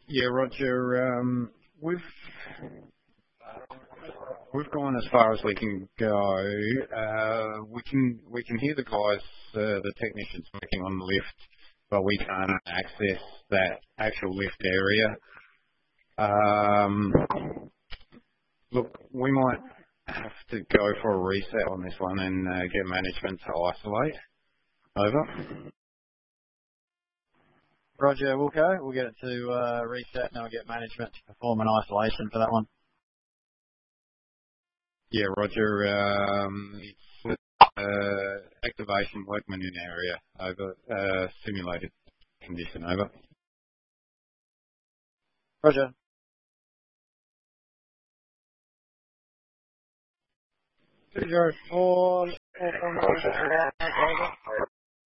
Yeah, Roger. We've gone as far as we can go. We can hear the guys, the technicians working on the lift, but we can't access that actual lift area. Look, we might have to go for a reset on this one and get management to isolate. Over. Roger, Wilco. We'll get it to reset and I'll get management to perform an isolation for that one. Yeah, Roger. It's activation workman in area. Over. Simulated condition. Over. Roger. Roger.